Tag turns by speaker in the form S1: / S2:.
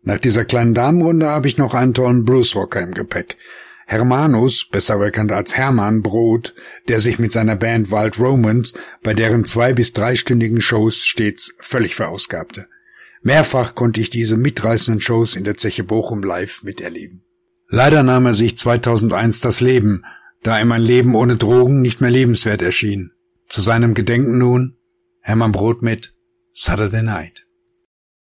S1: Nach dieser kleinen Damenrunde habe ich noch einen tollen Bluesrocker im Gepäck. Hermanus, besser bekannt als Hermann Brot, der sich mit seiner Band Wild Romance bei deren 2- bis 3-stündigen Shows stets völlig verausgabte. Mehrfach konnte ich diese mitreißenden Shows in der Zeche Bochum live miterleben. Leider nahm er sich 2001 das Leben, da ihm ein Leben ohne Drogen nicht mehr lebenswert erschien. Zu seinem Gedenken nun Hermann Brot mit Saturday Night.